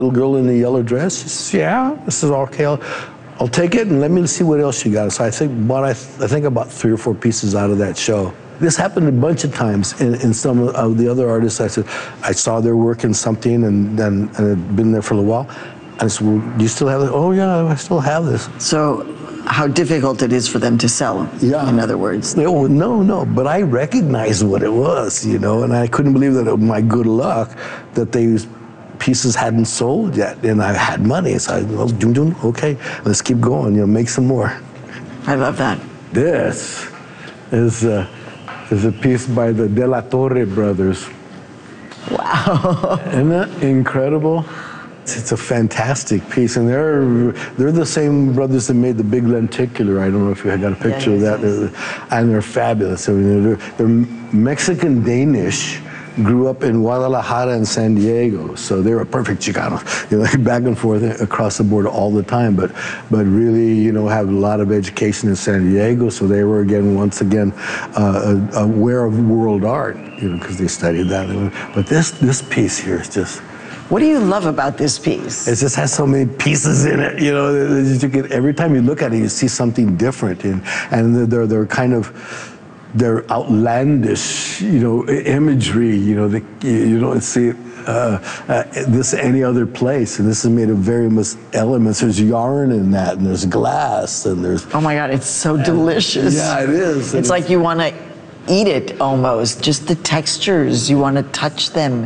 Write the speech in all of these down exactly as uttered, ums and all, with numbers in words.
Little girl in the yellow dress. She says, yeah, this is okay. I'll, I'll take it and let me see what else you got. So I think, bought, I, th I think about three or four pieces out of that show. This happened a bunch of times in, in some of the other artists. I said, I saw their work in something and then and had been there for a little while. And I said, well, do you still have it? Oh yeah, I still have this. So how difficult it is for them to sell, yeah. in other words. No, no, no, but I recognized what it was, you know, and I couldn't believe that it was my good luck that these pieces hadn't sold yet, and I had money, so I, well, doom, doom, okay, let's keep going, you know, make some more. I love that. This is a, is a piece by the De La Torre brothers. Wow. Isn't that incredible? It's a fantastic piece, and they're they're the same brothers that made the Big Lenticular. I don't know if you got a picture yeah, of that, yes, yes. and they're fabulous. I mean, they're, they're Mexican Danish, grew up in Guadalajara and San Diego, so they were perfect Chicanos, you know, like back and forth across the border all the time. But but really, you know, have a lot of education in San Diego, so they were again once again uh, aware of world art, you know, because they studied that. But this this piece here is just. What do you love about this piece? It just has so many pieces in it, you know. You get, every time you look at it, you see something different, and and they're they're kind of they're outlandish, you know, imagery. You know, the, you don't see it, uh, uh, this any other place, and this is made of various elements. There's yarn in that, and there's glass, and there's. Oh my God, it's so delicious. Yeah, it is. It's like you want to eat it almost. Just the textures, you want to touch them.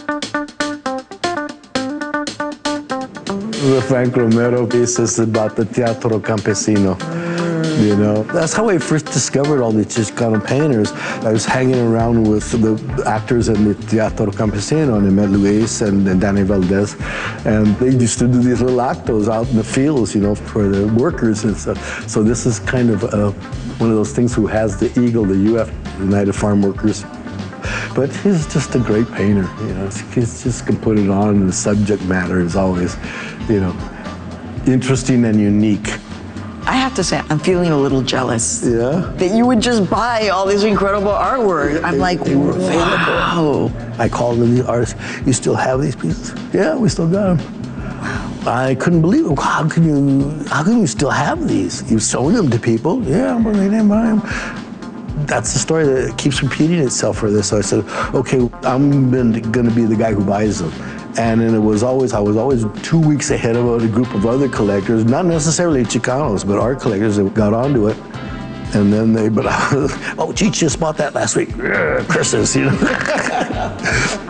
The Frank Romero piece is about the Teatro Campesino. Mm. You know, that's how I first discovered all these Chicano painters. I was hanging around with the actors in the Teatro Campesino, and I met Luis and, and Danny Valdez, and they used to do these little actos out in the fields, you know, for the workers and stuff. So this is kind of uh, one of those things who has the eagle, the U F, United Farm Workers. But he's just a great painter, you know. He's just can put it on, and the subject matter is always, you know, interesting and unique. I have to say, I'm feeling a little jealous. Yeah? That you would just buy all this incredible artwork. I'm they, like, they were wow. I called them the artists. You still have these pieces? Yeah, we still got them. Wow. I couldn't believe it. How can you? How can you still have these? You've shown them to people. Yeah, but they didn't buy them. That's the story that keeps repeating itself for this. So I said, okay, I'm going to be the guy who buys them. And then it was always, I was always two weeks ahead of a group of other collectors, not necessarily Chicanos, but art collectors that got onto it. And then they, but I was, oh, Cheech just bought that last week. Yeah, Christmas, you know.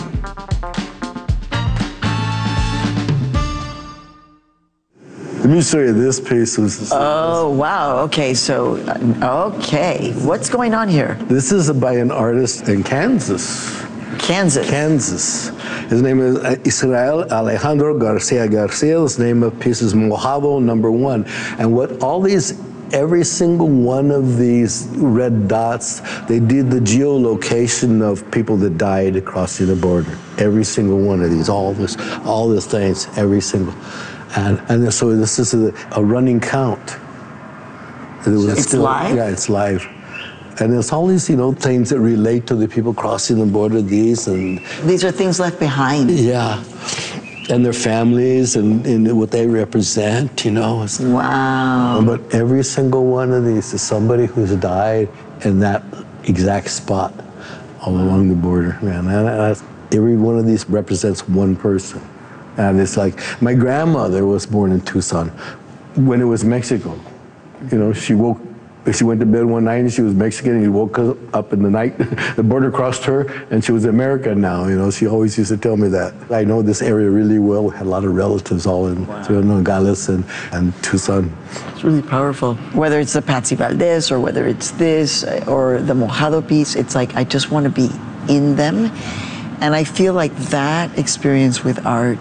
Let me show you this piece. Oh, wow. Okay, so, okay. What's going on here? This is by an artist in Kansas. Kansas? Kansas. His name is Israel Alejandro Garcia Garcia. His name of piece is Mojado Number One. And what all these, every single one of these red dots, they did the geolocation of people that died crossing the border. Every single one of these, all this, all these things, every single. And, and so this is a, a running count. It was it's still, live? Yeah, it's live. And there's all these, you know, things that relate to the people crossing the border, these and... These are things left behind. Yeah. And their families and, and what they represent, you know. It's, wow. But every single one of these is somebody who's died in that exact spot all along the border, man. And that's, every one of these represents one person. And it's like, my grandmother was born in Tucson when it was Mexico. You know, she woke, she went to bed one night and she was Mexican, and he woke up in the night, the border crossed her, and she was American now, you know. She always used to tell me that. I know this area really well. We had a lot of relatives all in wow. Nogales and, and Tucson. It's really powerful. Whether it's the Patsy Valdez or whether it's this or the Mojado piece, it's like, I just want to be in them. And I feel like that experience with art,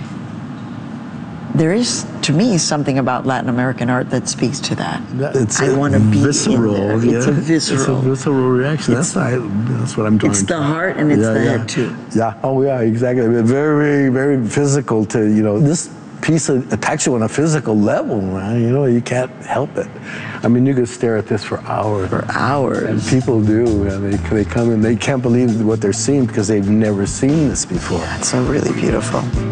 there is, to me, something about Latin American art that speaks to that. It's I want to be visceral, in there. It's yeah. a visceral. It's a visceral reaction. That's, I, that's what I'm trying It's to. the heart and it's yeah, the yeah. head too. Yeah. Oh yeah, exactly. Very, very physical. To you know, this piece attacks you on a physical level, man. You know, you can't help it. I mean, you could stare at this for hours. For hours. And people do. And they they come and they can't believe what they're seeing because they've never seen this before. That's so really beautiful.